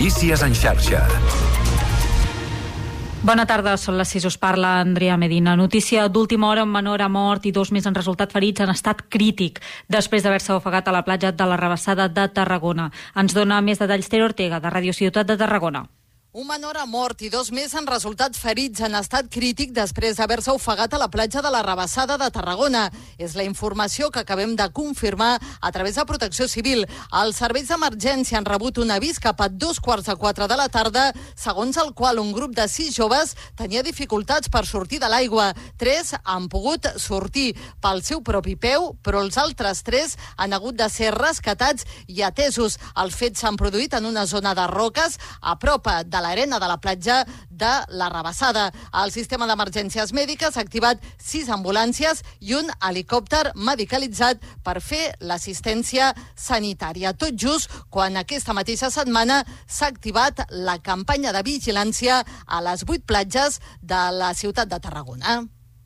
Notícies en xarxa. Bona tarda, són les 6, us parla Andrea Medina. Notícia d'última hora, un menor ha mort i 2 més han resultat ferits en estat crític després d'haver-se ofegat a la platja de la Rabassada de Tarragona. Ens dona més detalls Ter Ortega, de Radio Ciutat de Tarragona. Un menor ha mort i 2 més han resultat ferits en estat crític després d'haver-se ofegat a la platja de la Rabassada de Tarragona. És la informació que acabem de confirmar a través de Protecció Civil. Els serveis d'emergència han rebut un avís cap a 3:45 de la tarda, segons el qual un grup de 6 joves tenia dificultats per sortir de l'aigua. 3 han pogut sortir pel seu propi peu, però els altres 3 han hagut de ser rescatats i atesos. Els fets s'han produït en una zona de roques a prop de l'arena de la platja de la Rabassada. El sistema d'emergències mèdiques ha activat 6 ambulàncies i un helicòpter medicalitzat per fer l'assistència sanitària. Tot just quan aquesta mateixa setmana s'ha activat la campanya de vigilància a les 8 platges de la ciutat de Tarragona.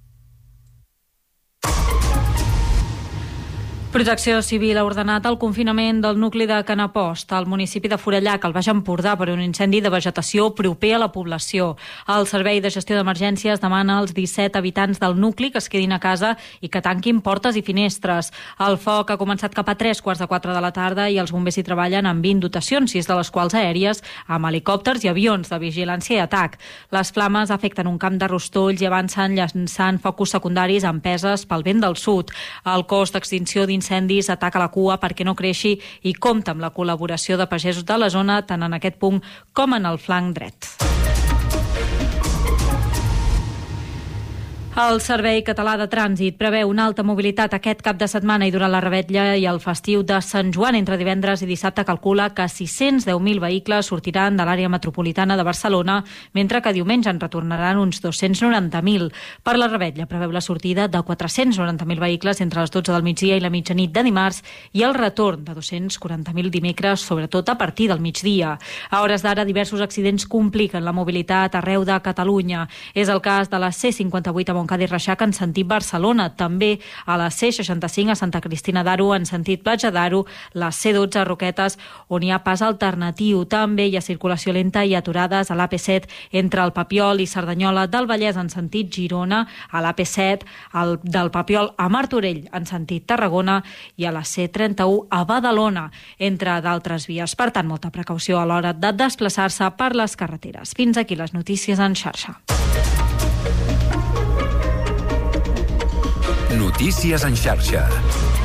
Protecció Civil ha ordenat el confinament del nucli de Canapost, al municipi de Forallac, al Baix Empordà, per un incendi de vegetació proper a la població. El Servei de Gestió d'Emergències demana als 17 habitants del nucli que es quedin a casa i que tanquin portes i finestres. El foc ha començat cap a 3:45 de la tarda i els bombers hi treballen amb 20 dotacions, 6 de les quals aèries, amb helicòpters i avions de vigilància i atac. Les flames afecten un camp de rostolls i avancen llançant focus secundaris empeses pel vent del sud. El cos d'extinció d'incendis ataca la cua perquè no creixi i compta amb la col·laboració de pagesos de la zona tant en aquest punt com en el flanc dret. El Servei Català de Trànsit preveu una alta mobilitat aquest cap de setmana i durant la revetlla i el festiu de Sant Joan. Entre divendres i dissabte calcula que 610.000 vehicles sortiran de l'àrea metropolitana de Barcelona, mentre que diumenge en retornaran uns 290.000. Per la revetlla preveu la sortida de 490.000 vehicles entre les 12 del migdia i la mitjanit de dimarts i el retorn de 240.000 dimecres, sobretot a partir del migdia. A hores d'ara, diversos accidents compliquen la mobilitat arreu de Catalunya. És el cas de la C58 a Montcada i Reixac en sentit Barcelona, també a la C65 a Santa Cristina d'Aro en sentit Platja d'Aro, la C12 a Roquetes, on hi ha pas alternatiu. També hi ha circulació lenta i aturades a l'AP7 entre el Papiol i Cerdanyola del Vallès en sentit Girona, a l'AP7 del Papiol a Martorell en sentit Tarragona i a la C31 a Badalona, entre d'altres vies. Per tant, molta precaució a l'hora de desplaçar-se per les carreteres. Fins aquí les notícies en xarxa. Notícies en xarxa.